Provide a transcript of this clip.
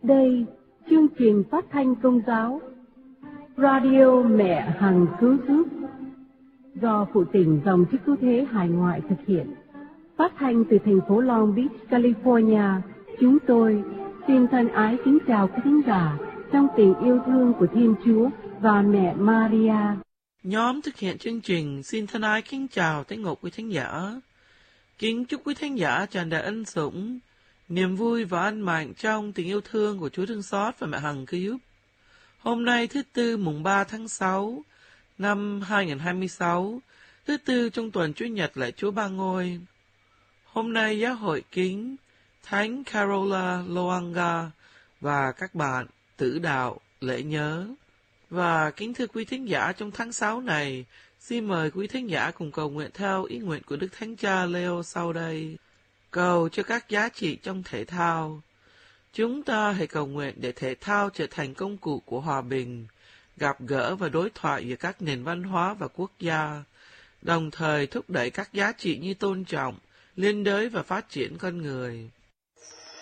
Đây, chương trình phát thanh Công giáo Radio Mẹ Hằng Cứu Giúp do Phụ Tỉnh Dòng Chức Cứu Thế Hải Ngoại thực hiện, phát thanh từ thành phố Long Beach, California. Chúng tôi xin thân ái kính chào quý thính giả trong tình yêu thương của Thiên Chúa và Mẹ Maria. Nhóm thực hiện chương trình xin thân ái kính chào tất cả quý thính giả. Kính chúc quý thính giả tràn đầy ân sủng, niềm vui và an mạnh trong tình yêu thương của Chúa thương xót và Mẹ Hằng Cứu Giúp. Hôm nay thứ Tư mùng 3 tháng 6 năm 2026, thứ Tư trong tuần Chủ nhật lễ Chúa Ba Ngôi. Hôm nay giáo hội kính Thánh Carola Loanga và các bạn tử đạo lễ nhớ. Và kính thưa quý thính giả, trong tháng 6 này, xin mời quý thính giả cùng cầu nguyện theo ý nguyện của Đức Thánh Cha Leo sau đây. Cầu cho các giá trị trong thể thao. Chúng ta hãy cầu nguyện để thể thao trở thành công cụ của hòa bình, gặp gỡ và đối thoại giữa các nền văn hóa và quốc gia, đồng thời thúc đẩy các giá trị như tôn trọng, liên đới và phát triển con người.